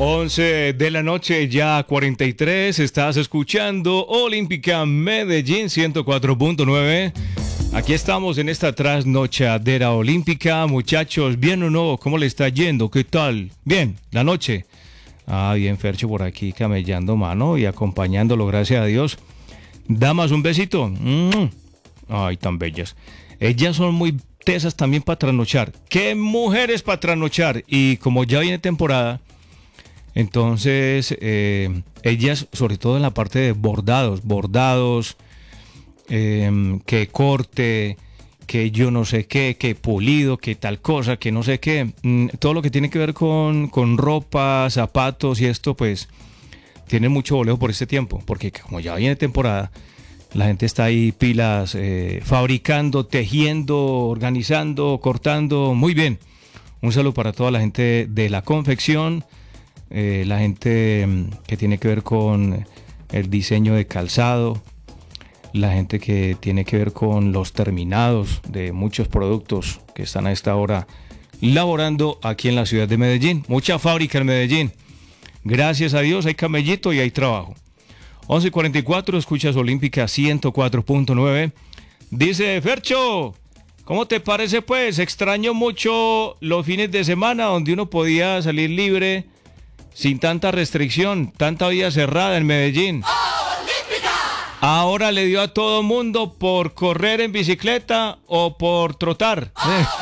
11 de la noche, ya 43, estás escuchando Olímpica Medellín 104.9. Aquí estamos en esta trasnochadera olímpica. Muchachos, ¿bien o no? ¿Cómo le está yendo? ¿Qué tal? ¿Bien? ¿La noche? Ah, bien, Fercho por aquí camellando mano y acompañándolo, gracias a Dios. Damas, un besito. Ay, tan bellas. Ellas son muy tesas también para trasnochar. ¡Qué mujeres para trasnochar! Y como ya viene temporada, entonces ellas, sobre todo en la parte de bordados, que corte, que yo no sé qué, que pulido, que tal cosa, que no sé qué, todo lo que tiene que ver con ropa, zapatos y esto, pues tiene mucho boleo por este tiempo, porque como ya viene temporada, la gente está ahí pilas, fabricando, tejiendo, organizando, cortando, muy bien. Un saludo para toda la gente de la confección, la gente que tiene que ver con el diseño de calzado, la gente que tiene que ver con los terminados de muchos productos que están a esta hora laborando aquí en la ciudad de Medellín. Mucha fábrica en Medellín. Gracias a Dios hay camellito y hay trabajo. 11:44, escuchas Olímpica 104.9. Dice Fercho, ¿cómo te parece pues? Extraño mucho los fines de semana donde uno podía salir libre, sin tanta restricción, tanta vía cerrada en Medellín. Ahora le dio a todo mundo por correr en bicicleta o por trotar.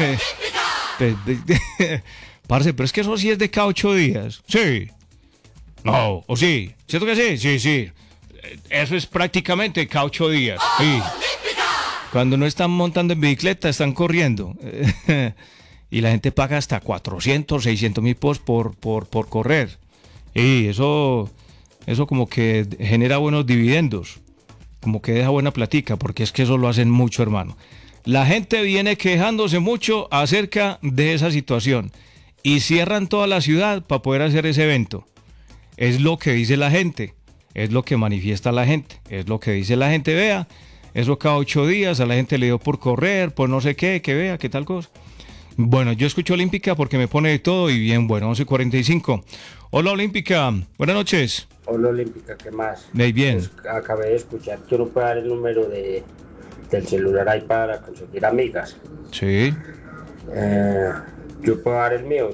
Parce, pero es que eso sí es de cada 8 días. Sí. No, ¿o sí? ¿Cierto que sí? Sí, sí. Eso es prácticamente cada 8 días. Sí. Cuando no están montando en bicicleta, están corriendo. Y la gente paga hasta 400, 600 mil pesos por correr. Y eso como que genera buenos dividendos. Como que deja buena platica, porque es que eso lo hacen mucho, hermano. La gente viene quejándose mucho acerca de esa situación. Y cierran toda la ciudad para poder hacer ese evento. Es lo que dice la gente. Es lo que manifiesta la gente. Es lo que dice la gente. Vea, eso cada 8 días a la gente le dio por correr, por no sé qué, que vea, qué tal cosa. Bueno, yo escucho Olímpica porque me pone de todo y bien, bueno, 11:45. Hola Olímpica, buenas noches. Hola Olímpica, ¿qué más? Muy bien. Pues, acabé de escuchar que uno puede dar el número del celular ahí para conseguir amigas. Sí. Yo puedo dar el mío,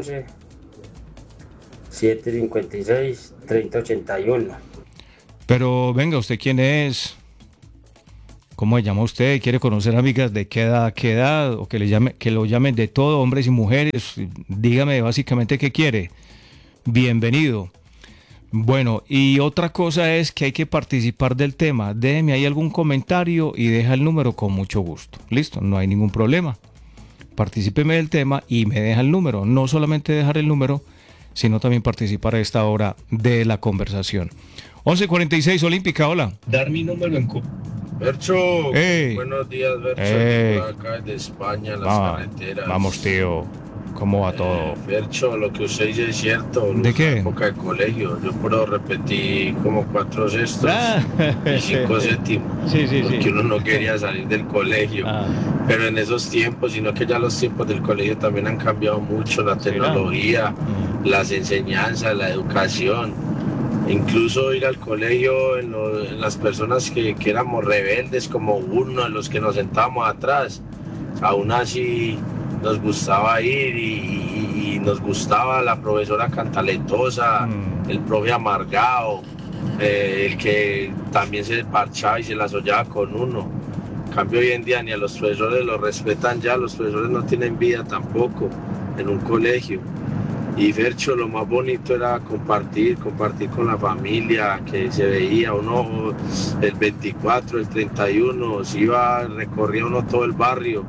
311-756-3081. Pero venga, ¿usted quién es? ¿Cómo se llama usted? ¿Quiere conocer amigas de qué edad? O que lo llamen de todo, hombres y mujeres. Dígame básicamente qué quiere. Bienvenido. Bueno, y otra cosa es que hay que participar del tema. Déjeme ahí algún comentario y deja el número con mucho gusto. Listo, no hay ningún problema. Particípeme del tema y me deja el número. No solamente dejar el número, sino también participar a esta hora de la conversación. 11:46, Olímpica, hola. Dar mi número en Bercho, buenos días, Bercho, por acá de España, las carreteras. Vamos, tío, ¿cómo va todo? Bercho, lo que usted dice es cierto. ¿De qué? En la época de colegio, yo puedo repetir como 4 sextos y 5 séptimos, porque uno no quería salir del colegio. Pero en esos tiempos, sino que ya los tiempos del colegio también han cambiado mucho, la tecnología, las enseñanzas, la educación. Incluso ir al colegio en las personas que éramos rebeldes como uno, en los que nos sentábamos atrás, aún así nos gustaba ir y nos gustaba la profesora cantaletosa, el profe amargado, el que también se parchaba y se las hollaba con uno. En cambio hoy en día ni a los profesores los respetan ya, los profesores no tienen vida tampoco en un colegio. Y Fercho, lo más bonito era compartir con la familia, que se veía uno el 24, el 31, se recorría uno todo el barrio,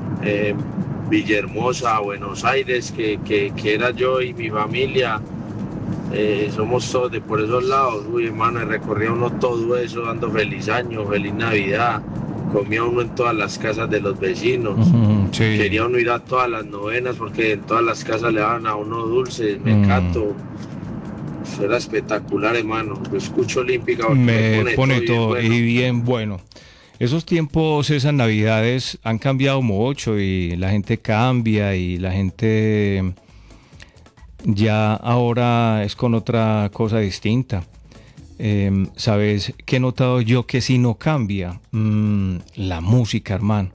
Villahermosa, Buenos Aires, que era yo y mi familia, somos todos de por esos lados. Uy, hermano, recorría uno todo eso dando feliz año, feliz Navidad. Comía uno en todas las casas de los vecinos. Sí. Quería uno ir a todas las novenas porque en todas las casas le daban a uno dulces, mecato. Eso era espectacular, hermano. Lo escucho Olímpica porque me pone todo y bien bueno. Esos tiempos, esas navidades han cambiado mucho y la gente cambia y la gente ya ahora es con otra cosa distinta. ¿Sabes qué he notado yo que sí no cambia? La música, hermano.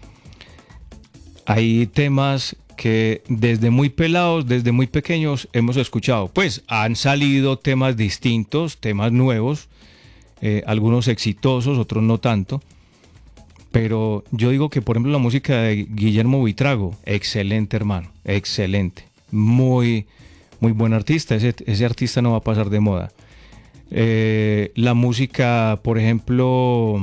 Hay temas que desde muy pelados, desde muy pequeños hemos escuchado. Pues han salido temas distintos, temas nuevos, algunos exitosos, otros no tanto. Pero yo digo que, por ejemplo, la música de Guillermo Buitrago, excelente, hermano, excelente. Muy, muy buen artista, ese artista no va a pasar de moda. La música, por ejemplo,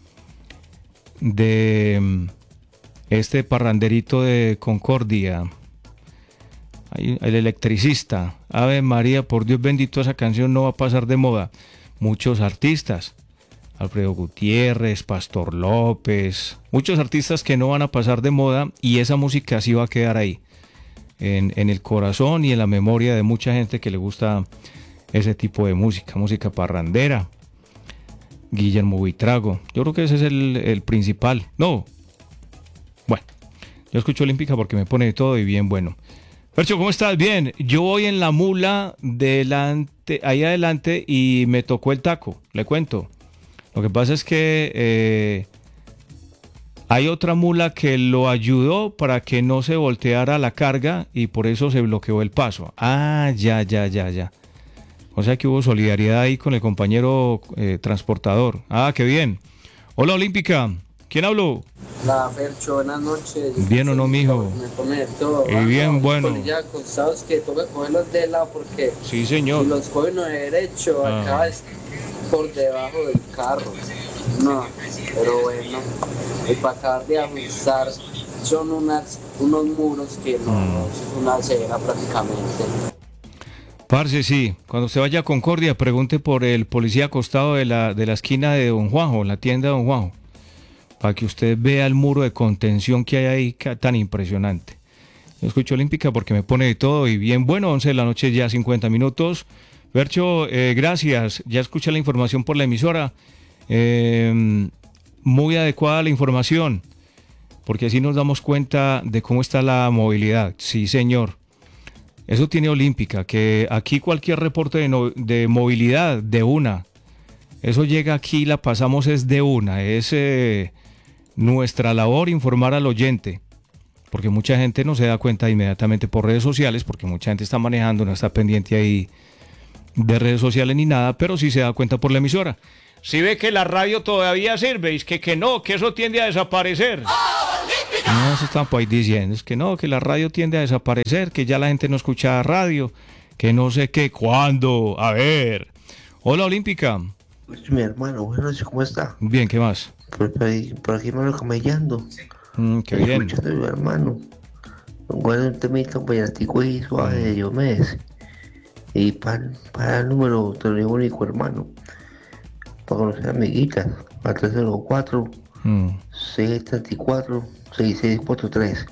de este parranderito de Concordia, el electricista, Ave María, por Dios bendito, esa canción no va a pasar de moda. Muchos artistas, Alfredo Gutiérrez, Pastor López, muchos artistas que no van a pasar de moda, y esa música sí va a quedar ahí, en el corazón y en la memoria de mucha gente que le gusta ese tipo de música, música parrandera. Guillermo Buitrago, yo creo que ese es el principal. No, bueno, yo escucho Olímpica porque me pone de todo y bien bueno. Fercho, ¿cómo estás? Bien, yo voy en la mula ahí adelante y me tocó el taco, le cuento. Lo que pasa es que hay otra mula que lo ayudó para que no se volteara la carga y por eso se bloqueó el paso. Ah, ya. O sea que hubo solidaridad ahí con el compañero transportador. Ah, qué bien. Hola, Olímpica. ¿Quién habló? La Fercho, buenas noches. ¿Bien o no, mijo? Me pone de todo. Y bien, bueno. Ya acostados que toca cogerlos de lado porque sí, señor. Si los cogen de derecho, acá es por debajo del carro. No, pero bueno, y para acabar de ajustar son unos muros que no, es una acera prácticamente. Parce, sí, cuando usted vaya a Concordia, pregunte por el policía acostado de la esquina de Don Juanjo, la tienda de Don Juanjo, para que usted vea el muro de contención que hay ahí, tan impresionante. Yo escucho Olímpica porque me pone de todo y bien bueno, 11 de la noche ya 50 minutos. Fercho, gracias, ya escuché la información por la emisora, muy adecuada la información, porque así nos damos cuenta de cómo está la movilidad. Sí, señor. Eso tiene Olímpica, que aquí cualquier reporte de movilidad, de una. Eso llega aquí, la pasamos es de una. Es nuestra labor informar al oyente, porque mucha gente no se da cuenta inmediatamente por redes sociales, porque mucha gente está manejando, no está pendiente ahí de redes sociales ni nada, pero sí se da cuenta por la emisora. Si ve que la radio todavía sirve, es que no, que eso tiende a desaparecer. No, eso están por ahí diciendo, es que no, que la radio tiende a desaparecer, que ya la gente no escucha radio, que no sé qué, cuándo, a ver. Hola, Olímpica. Pues mi hermano, buenas noches, ¿cómo está? Bien, ¿qué más? Por aquí me lo camellando. Qué bien. Escuchando a mi hermano. Guarda un temita un payatico y suave de Diomedes. Y para el número telefónico, hermano. Para conocer amiguitas, a 304 674 6643.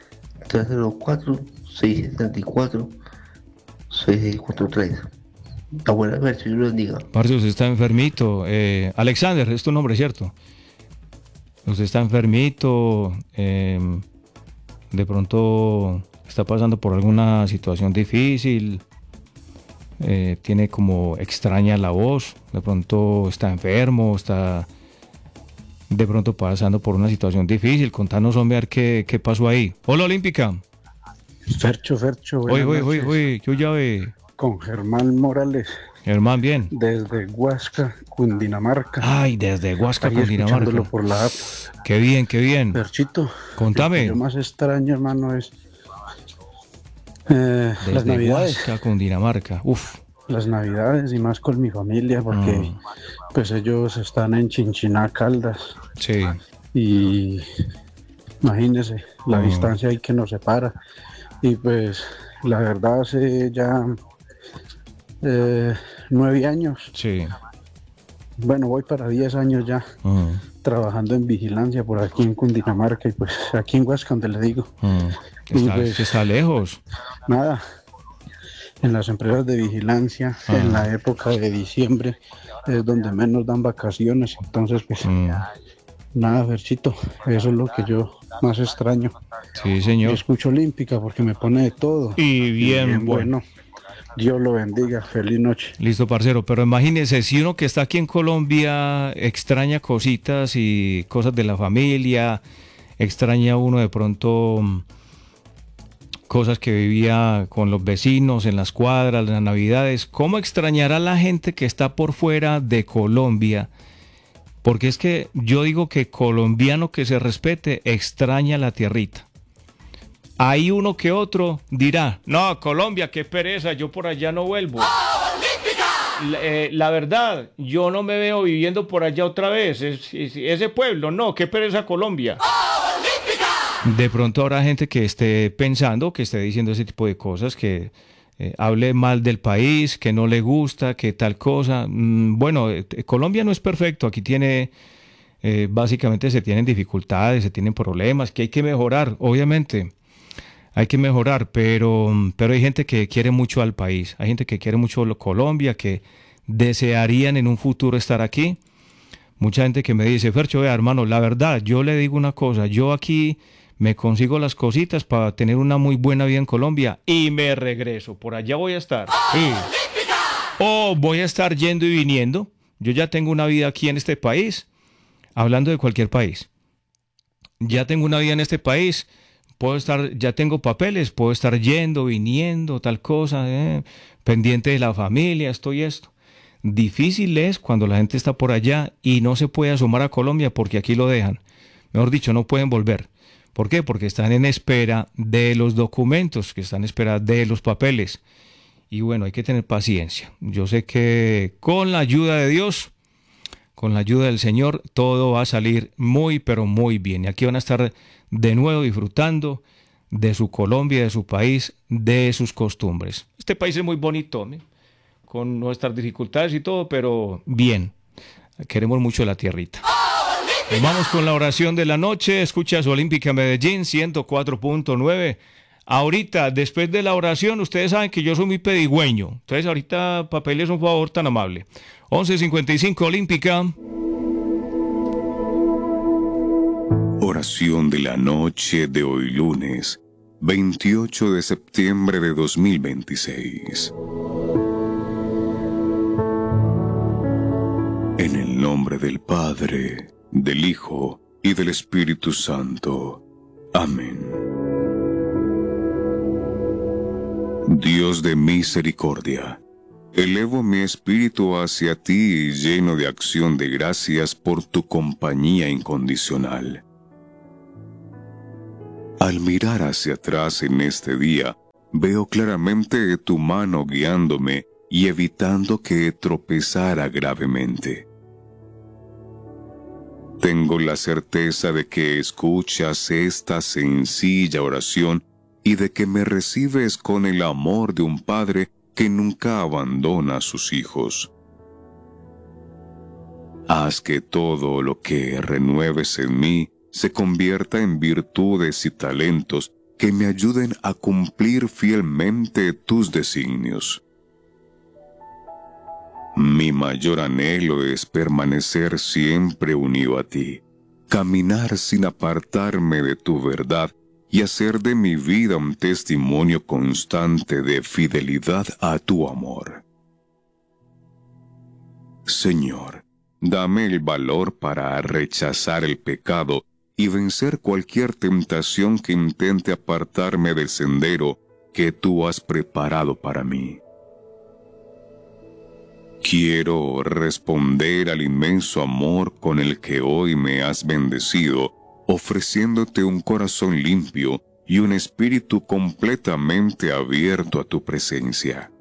304-674-6643. Abuela, a ver si yo lo bendiga. Parce, usted está enfermito. Alexander, es tu nombre, ¿cierto? Usted está enfermito. De pronto está pasando por alguna situación difícil. Tiene como extraña la voz. De pronto está enfermo, está de pronto pasando por una situación difícil. Contanos, hombre, a ver qué pasó ahí. Hola, Olímpica. Fercho. Oye, ¿qué llave? Con Germán Morales. Germán, bien. Desde Huasca, Cundinamarca. Ay, desde Huasca, Cundinamarca. Escuchándolo por la app. Qué bien. Ferchito. Contame. Lo más extraño, hermano, es las Navidades. Huasca, Cundinamarca. Uf. Las Navidades y más con mi familia, porque pues ellos están en Chinchiná, Caldas. Sí. Y imagínese la distancia ahí que nos separa. Y pues la verdad hace ya 9 años. Sí. Bueno, voy para 10 años ya trabajando en vigilancia por aquí en Cundinamarca y pues aquí en Huasca, donde le digo. Está lejos. Nada, en las empresas de vigilancia, en la época de diciembre es donde menos dan vacaciones, entonces pues Nada, Ferchito, eso es lo que yo más extraño. Sí, señor. Yo escucho Olímpica porque me pone de todo. Y bien bueno. Dios lo bendiga, feliz noche. Listo, parcero, pero imagínese, si uno que está aquí en Colombia extraña cositas y cosas de la familia, extraña uno de pronto cosas que vivía con los vecinos en las cuadras, las navidades, ¿cómo extrañará la gente que está por fuera de Colombia? Porque es que yo digo que colombiano que se respete extraña la tierrita. Hay uno que otro dirá, no, Colombia, qué pereza, yo por allá no vuelvo. La verdad, yo no me veo viviendo por allá otra vez. Ese pueblo, no, qué pereza Colombia. De pronto habrá gente que esté pensando, que esté diciendo ese tipo de cosas, que hable mal del país, que no le gusta, que tal cosa. Bueno, Colombia no es perfecto, aquí tiene, básicamente se tienen dificultades, se tienen problemas, que hay que mejorar, obviamente. Hay que mejorar, pero hay gente que quiere mucho al país, hay gente que quiere mucho a Colombia, que desearían en un futuro estar aquí. Mucha gente que me dice, Fercho, vea, hermano, la verdad, yo le digo una cosa, yo aquí me consigo las cositas para tener una muy buena vida en Colombia y me regreso, por allá voy a estar. Sí. O voy a estar yendo y viniendo, yo ya tengo una vida aquí en este país, hablando de cualquier país. Ya tengo una vida en este país. Puedo estar, ya tengo papeles, puedo estar yendo, viniendo, tal cosa, pendiente de la familia, esto. Difícil es cuando la gente está por allá y no se puede asomar a Colombia porque aquí lo dejan. Mejor dicho, no pueden volver. ¿Por qué? Porque están en espera de los documentos, que están en espera de los papeles. Y bueno, hay que tener paciencia. Yo sé que con la ayuda de Dios, con la ayuda del Señor, todo va a salir muy, pero muy bien. Y aquí van a estar de nuevo disfrutando de su Colombia, de su país, de sus costumbres. Este país es muy bonito, ¿eh? Con nuestras dificultades y todo, pero bien. Queremos mucho la tierrita. Nos vamos con la oración de la noche. Escucha su Olímpica Medellín 104.9. Ahorita, después de la oración, ustedes saben que yo soy muy pedigüeño. Entonces, ahorita, papeles, un favor tan amable. 11:55 Olímpica. Oración de la noche de hoy lunes, 28 de septiembre de 2026. En el nombre del Padre, del Hijo y del Espíritu Santo. Amén. Dios de misericordia, elevo mi espíritu hacia ti lleno de acción de gracias por tu compañía incondicional. Al mirar hacia atrás en este día, veo claramente tu mano guiándome y evitando que tropezara gravemente. Tengo la certeza de que escuchas esta sencilla oración y de que me recibes con el amor de un padre que nunca abandona a sus hijos. Haz que todo lo que renueves en mí se convierta en virtudes y talentos que me ayuden a cumplir fielmente tus designios. Mi mayor anhelo es permanecer siempre unido a ti, caminar sin apartarme de tu verdad y hacer de mi vida un testimonio constante de fidelidad a tu amor. Señor, dame el valor para rechazar el pecado y vencer cualquier tentación que intente apartarme del sendero que tú has preparado para mí. Quiero responder al inmenso amor con el que hoy me has bendecido, ofreciéndote un corazón limpio y un espíritu completamente abierto a tu presencia.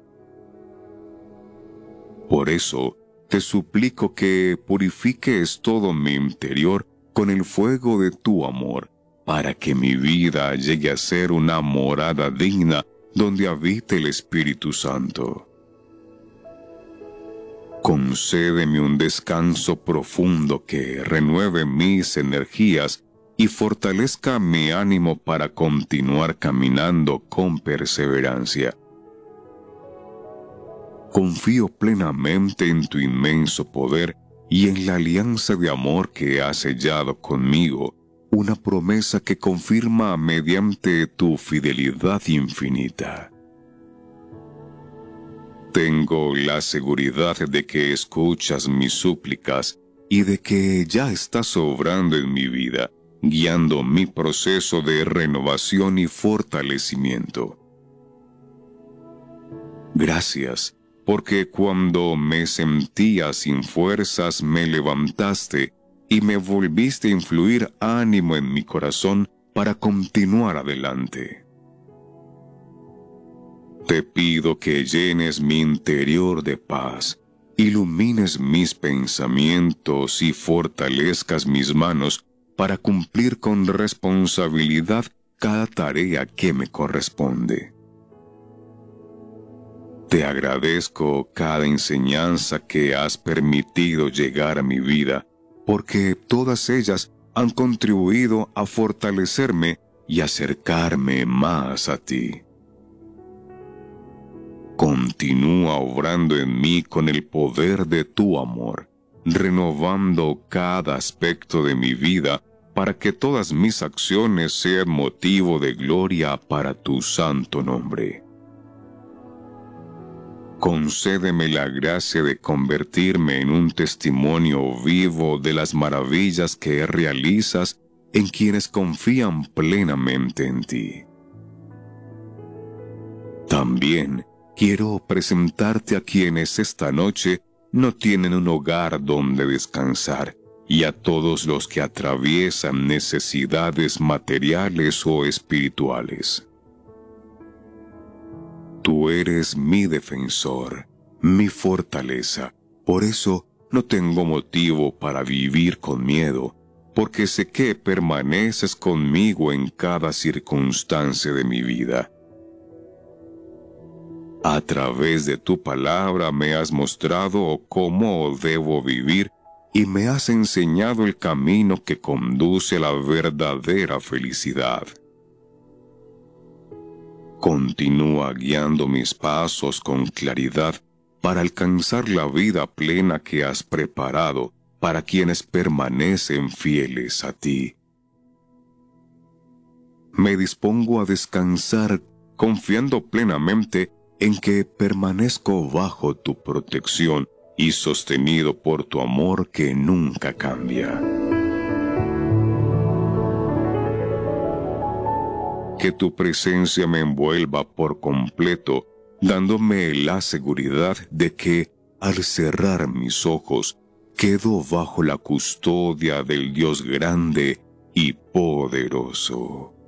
Por eso, te suplico que purifiques todo mi interior con el fuego de tu amor, para que mi vida llegue a ser una morada digna donde habite el Espíritu Santo. Concédeme un descanso profundo que renueve mis energías y fortalezca mi ánimo para continuar caminando con perseverancia. Confío plenamente en tu inmenso poder y en la alianza de amor que has sellado conmigo, una promesa que confirma mediante tu fidelidad infinita. Tengo la seguridad de que escuchas mis súplicas y de que ya estás obrando en mi vida, guiando mi proceso de renovación y fortalecimiento. Gracias, porque cuando me sentía sin fuerzas me levantaste y me volviste a influir ánimo en mi corazón para continuar adelante. Te pido que llenes mi interior de paz, ilumines mis pensamientos y fortalezcas mis manos para cumplir con responsabilidad cada tarea que me corresponde. Te agradezco cada enseñanza que has permitido llegar a mi vida, porque todas ellas han contribuido a fortalecerme y acercarme más a ti. Continúa obrando en mí con el poder de tu amor, renovando cada aspecto de mi vida para que todas mis acciones sean motivo de gloria para tu santo nombre. Concédeme la gracia de convertirme en un testimonio vivo de las maravillas que realizas en quienes confían plenamente en ti. También quiero presentarte a quienes esta noche no tienen un hogar donde descansar y a todos los que atraviesan necesidades materiales o espirituales. Tú eres mi defensor, mi fortaleza. Por eso no tengo motivo para vivir con miedo, porque sé que permaneces conmigo en cada circunstancia de mi vida. A través de tu palabra me has mostrado cómo debo vivir y me has enseñado el camino que conduce a la verdadera felicidad. Continúa guiando mis pasos con claridad para alcanzar la vida plena que has preparado para quienes permanecen fieles a ti. Me dispongo a descansar confiando plenamente en que permanezco bajo tu protección y sostenido por tu amor que nunca cambia. Que tu presencia me envuelva por completo, dándome la seguridad de que, al cerrar mis ojos, quedo bajo la custodia del Dios grande y poderoso.